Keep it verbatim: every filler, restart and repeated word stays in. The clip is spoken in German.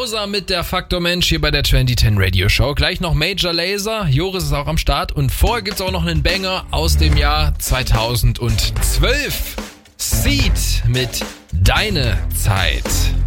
Bowser mit der Faktor Mensch hier bei der zwanzig zehn Radio Show. Gleich noch Major Lazer, Joris ist auch am Start und vorher gibt's auch noch einen Banger aus dem Jahr zweitausendzwölf. Seed mit Deine Zeit.